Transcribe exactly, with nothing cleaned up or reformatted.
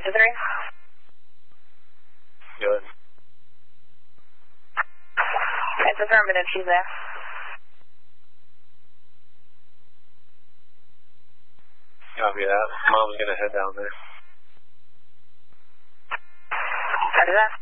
three two three. Good. It's affirmative, she's there. Copy that. Mom's gonna head down there. Copy that.